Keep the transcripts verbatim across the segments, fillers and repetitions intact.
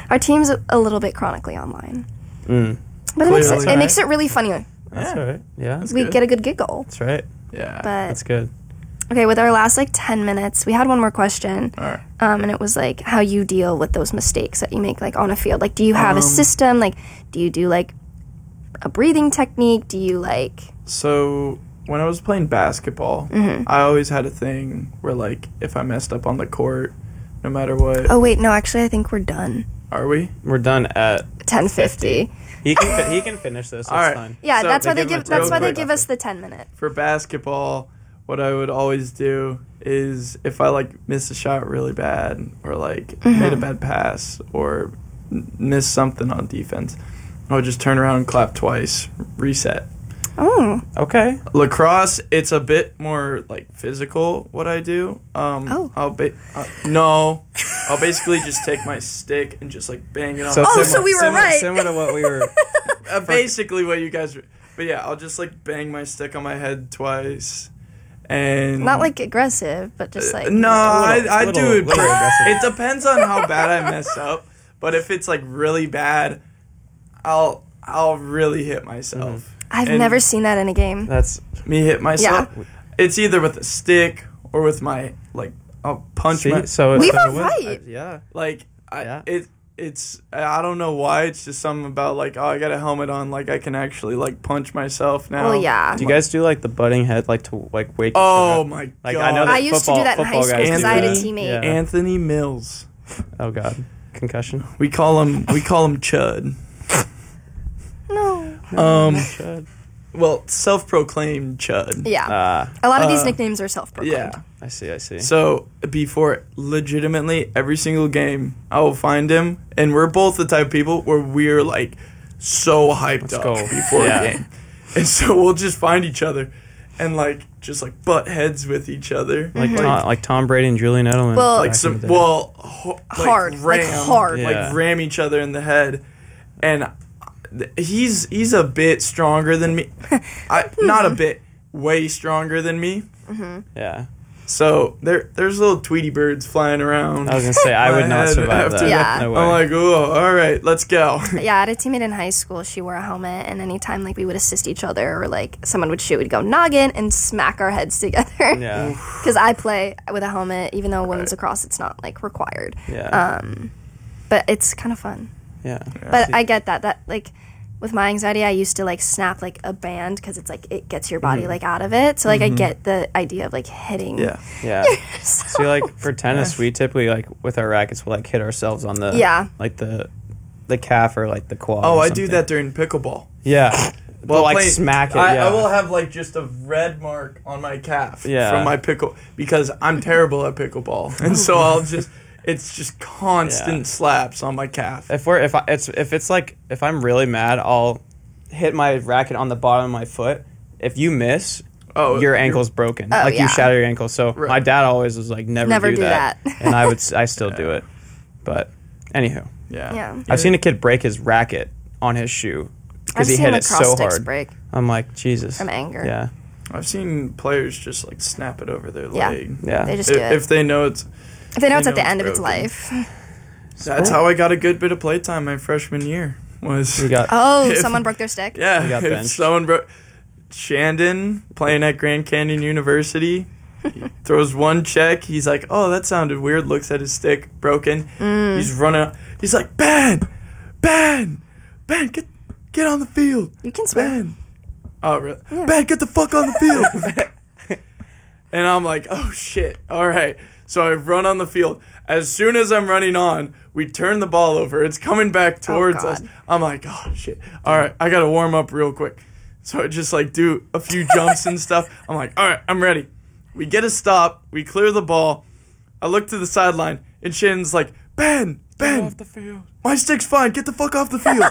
Our team's a, a little bit chronically online. Mm. But it makes it, it right. makes it really funny. That's Yeah. all right. Yeah. we good. get a good giggle. That's right. Yeah. But That's good. okay, with our last like ten minutes, we had one more question. All right. Um, and it was like how you deal with those mistakes that you make like on a field. Like, do you have Um, a system? Like, do you do like a breathing technique? Do you like? So when I was playing basketball, Mm-hmm. I always had a thing where like if I messed up on the court, no matter what, Oh wait, no, actually, I think we're done. are we? We're done at. ten fifty. He can fi- he can finish this. That's All right. fine. Yeah, So that's they why they give him give. a That's real why they quick give us the ten minute. For basketball, what I would always do is if I like missed a shot really bad or like Mm-hmm. made a bad pass or n- missed something on defense, I would just turn around and clap twice, reset. Oh, Okay. Lacrosse, it's a bit more like physical what I do. Um, Oh. I'll ba- uh, no, I'll basically just take my stick and just like bang it on. So the Oh, similar, so we were similar, right. Similar to what we were. uh, basically what you guys. Were, but yeah, I'll just like bang my stick on my head twice, and not like aggressive, but just like. no, I I little- do it. little pretty- aggressive. It depends on how bad I mess up. But if it's like really bad, I'll I'll really hit myself. I've And never seen that in a game. That's me hit myself. Yeah. It's either with a stick or with my like I'll punch see. my So We so were it was- right. yeah. like I Yeah. it it's I don't know why it's just something about like oh I got a helmet on like I can actually like punch myself now. Well, yeah. Do you guys do like the butting head, like to like wake? Oh yourself up? my Like god! I know that I used to do football- that in high football school guys because do I had a that. teammate. Yeah. Anthony Mills. Oh god, concussion. We call him we call him Chud. No. Um, Chud. well, self-proclaimed Chud. Yeah. Ah, a lot of these uh, nicknames are self-proclaimed. Yeah. I see. I see. So before legitimately every single game, I will find him, and we're both the type of people where we're like so hyped Let's up go. before Yeah. a game, and so we'll just find each other, and like just like butt heads with each other, like Mm-hmm. Tom, like Tom Brady and Julian Edelman. Well- like back some in the day. well ho- like Hard, like ram, hard. Yeah. like ram each other in the head, and th- he's he's a bit stronger than me, I not a bit, way stronger than me. yeah. So there there's little Tweety birds flying around. I was gonna say I would My not head survive after that. that. No way. I'm like, oh, all right, let's go. Yeah, I had a teammate in high school. She wore a helmet, and anytime like we would assist each other or like someone would shoot, we'd go noggin and smack our heads together. yeah. Because I play with a helmet, even though women's lacrosse it's not like required. Yeah. Um, but it's kind of fun. yeah. But I get that. That like with my anxiety, I used to like snap like a band because it's like it gets your body like out of it. So like I get the idea of like hitting. Yeah. Yeah. So like for tennis, we typically like with our rackets, we'll like hit ourselves on the Yeah. like the the calf or like the quad. Oh, or I do something. that during pickleball. Yeah. Well, like playing- smack it. I, yeah. I will have like just a red mark on my calf Yeah. from my pickle because I'm terrible at pickleball, and so I'll just it's just constant Yeah. slaps on my calf. If we're if I, it's if it's like if I'm really mad, I'll hit my racket on the bottom of my foot. If you miss, Oh, your you're- ankle's broken. Oh, like yeah. you shatter your ankle. So Right. my dad always was like, never, Never do, do that. that. And I would, s- I still do it. But anywho, Yeah. Yeah. I've seen a kid break his racket on his shoe I've because he seen hit it lacrosse so sticks hard. break I'm like, Jesus. from anger. Yeah, I've seen players just like snap it over their Yeah. leg. yeah. They just If, do it. if they know it's if they know it's they at the know end it's of its broken. life. that's how I got a good bit of playtime my freshman year was. we got. Oh, If- someone broke their stick. Yeah, You got if benched. someone broke. Shandon playing at Grand Canyon University he throws one check. He's like, "Oh, that sounded weird." Looks at his stick, broken. Mm. He's running. He's like, "Ben, Ben, Ben, get get on the field." You can swear. Ben. Oh, really? Ben, get the fuck on the field. And I'm like, "Oh shit! All right." So I run on the field. As soon as I'm running on, we turn the ball over. It's coming back towards God. us. I'm like, "Oh shit! All right, I gotta warm up real quick." So I just like do a few jumps and stuff. I'm like, all right, I'm ready. We get a stop. We clear the ball. I look to the sideline, and Shannon's like, Ben, Ben, off the field. my stick's fine. Get the fuck off the field.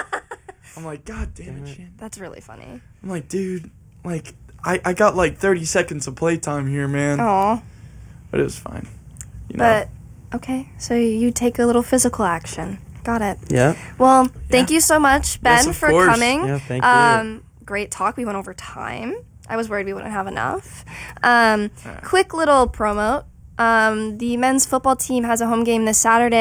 I'm like, God damn it, Shannon. That's really funny. I'm like, dude, like, I, I got like thirty seconds of playtime here, man. Aw. But it was fine. You know? But okay, so you take a little physical action. Got it. Yeah. Well, thank Yeah. you so much, Ben, Yes, of for course. coming. Yeah, thank you. Um, great talk. We went over time. I was worried we wouldn't have enough. Um, quick little promo. Um, the men's football team has a home game this Saturday.